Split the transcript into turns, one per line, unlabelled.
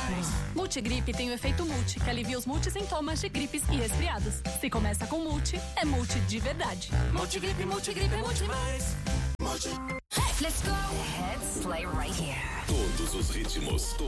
Multigripe tem o efeito multi, que alivia os multissintomas de gripes e resfriados. Se começa com multi, é multi de verdade.
Multigripe, multigripe, multi mais.
Let's go.
Hits play right here.
Todos os ritmos.